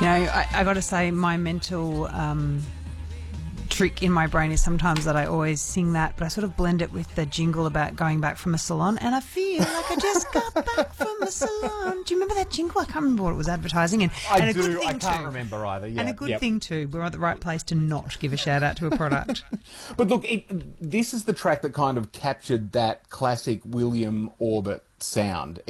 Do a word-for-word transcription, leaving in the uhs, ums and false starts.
You know, I, I got to say, my mental um, trick in my brain is sometimes that I always sing that, but I sort of blend it with the jingle about going back from a salon, and I feel like I just got back from a salon. Do you remember that jingle? I can't remember what it was advertising. And, I and a do. Good thing I can't too. remember either. Yeah. And a good yep. thing too. We're at the right place to not give a shout out to a product. But look, it, this is the track that kind of captured that classic William Orbit sound.